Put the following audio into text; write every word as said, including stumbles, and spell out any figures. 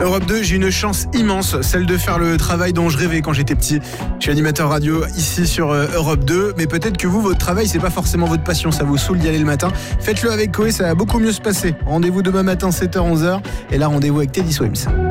Europe deux, j'ai une chance immense, celle de faire le travail dont je rêvais quand j'étais petit. Je suis animateur radio ici sur Europe deux, mais peut-être que vous, votre travail, c'est pas forcément votre passion, ça vous saoule d'y aller le matin. Faites-le avec Koé, ça va beaucoup mieux se passer. Rendez-vous demain matin, sept heures onze heures, et là, rendez-vous avec Teddy Swims.